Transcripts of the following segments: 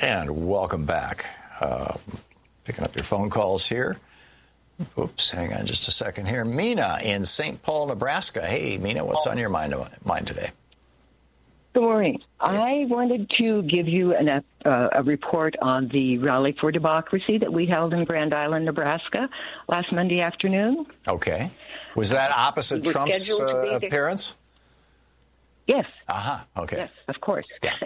And welcome back. Picking up your phone calls here. Oops, hang on just a second here. Mina in St. Paul, Nebraska. Hey, Mina, what's on your mind today? Good morning. I wanted to give you a report on the Rally for Democracy that we held in Grand Island, Nebraska last Monday afternoon. Okay. Was that opposite Trump's appearance? Yes. Okay. Yes, of course. Yeah.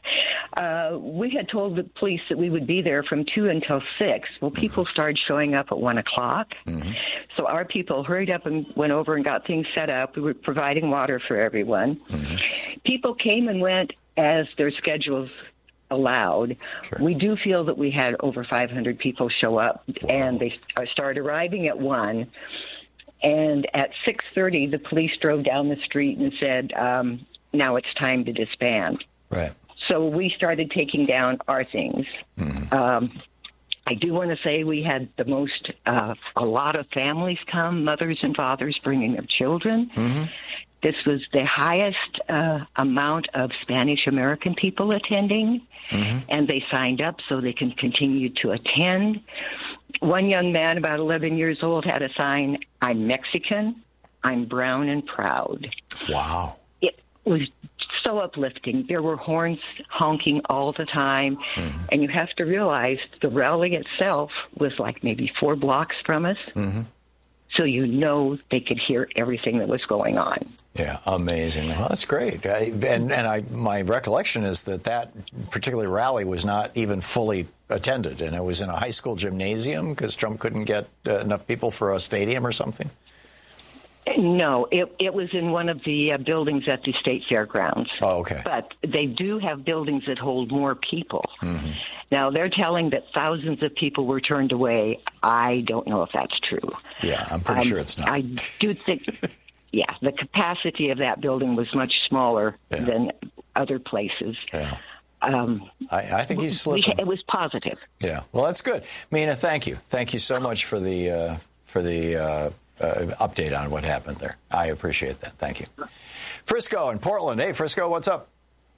We had told the police that we would be there from 2 until 6. Well, people started showing up at 1 o'clock. Mm-hmm. So our people hurried up and went over and got things set up. We were providing water for everyone. Mm-hmm. People came and went as their schedules allowed. Sure. We do feel that we had over 500 people show up, and they started arriving at 1. And at 6:30, the police drove down the street and said, now it's time to disband. Right. So we started taking down our things. Mm-hmm. I do want to say we had a lot of families come, mothers and fathers bringing their children. Mm-hmm. This was the highest amount of Spanish-American people attending, mm-hmm. and they signed up so they can continue to attend. One young man, about 11 years old, had a sign, "I'm Mexican, I'm brown and proud." Wow. It was so uplifting. There were horns honking all the time, mm-hmm. and you have to realize the rally itself was like maybe 4 blocks from us. Mm-hmm. So they could hear everything that was going on. Yeah, amazing. Well, that's great. My recollection is that particular rally was not even fully attended, and it was in a high school gymnasium because Trump couldn't get enough people for a stadium or something. No, it was in one of the buildings at the state fairgrounds. Oh, okay. But they do have buildings that hold more people. Mm-hmm. Now, they're telling that thousands of people were turned away. I don't know if that's true. Yeah, I'm pretty sure it's not. I do think, the capacity of that building was much smaller than other places. Yeah. I think he's slipping. It was positive. Yeah. Well, that's good. Mina, thank you. Thank you so much for the update on what happened there. I appreciate that. Thank you. Frisco in Portland. Hey, Frisco, what's up?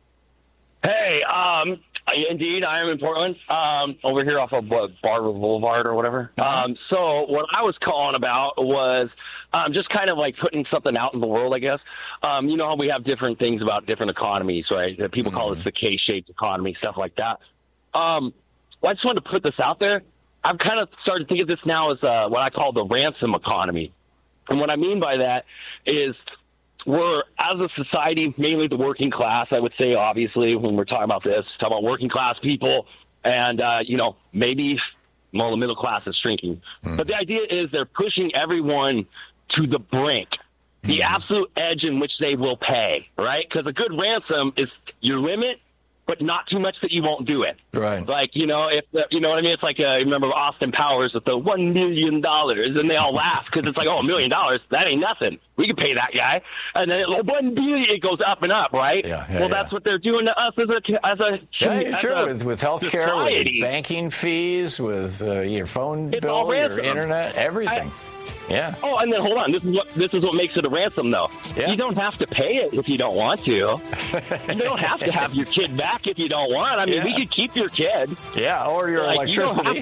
Hey, indeed, I am in Portland, over here off of Barber Boulevard or whatever. Uh-huh. So what I was calling about was just kind of like putting something out in the world, I guess. You know how we have different things about different economies, right? People call this the K-shaped economy, stuff like that. Well, I just wanted to put this out there. I've kind of started to think of this now as what I call the ransom economy. And what I mean by that is we're, as a society, mainly the working class, I would say, obviously, when we're talking about this, talking about working class people and, maybe the middle class is shrinking. Mm. But the idea is they're pushing everyone to the brink, the absolute edge in which they will pay, right? Because a good ransom is your limit, but not too much that you won't do it. Right. Like, you know what I mean? It's like, remember Austin Powers with the $1 million, and they all laugh because it's like, $1 million, that ain't nothing. We can pay that guy. And then $1 billion, it goes up and up, right? That's what they're doing to us as a with health care, with banking fees, with your phone bill, your internet, everything. Yeah. Oh, and then hold on. This is what makes it a ransom, though. Yeah. You don't have to pay it if you don't want to. You don't have to have your kid back if you don't want. I mean, we could keep your kid. Yeah, or your electricity.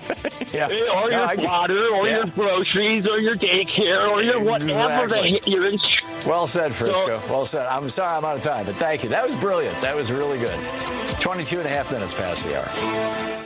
Or your water, or your groceries, or your daycare, or your whatever that you're in. Well said, Frisco. Well said. I'm sorry I'm out of time, but thank you. That was brilliant. That was really good. 22 and a half minutes past the hour.